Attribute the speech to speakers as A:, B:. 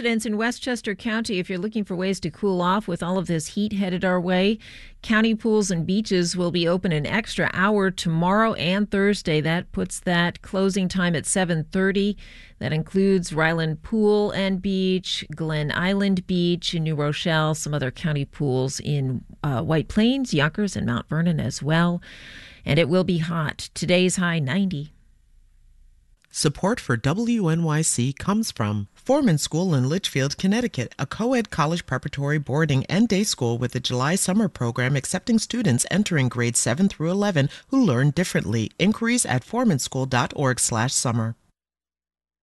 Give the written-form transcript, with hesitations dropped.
A: residents in Westchester County, if you're looking for ways to cool off with all of this heat headed our way, county pools and beaches will be open an extra hour tomorrow and Thursday. That puts that closing time at 7:30. That includes Ryland Pool and Beach, Glen Island Beach in New Rochelle, some other county pools in White Plains, Yonkers, and Mount Vernon as well. And it will be hot. Today's high 90.
B: Support for WNYC comes from Foreman School in Litchfield, Connecticut, a co-ed college preparatory boarding and day school with a July summer program accepting students entering grades 7 through 11 who learn differently. Inquiries at foremanSchool.org/summer.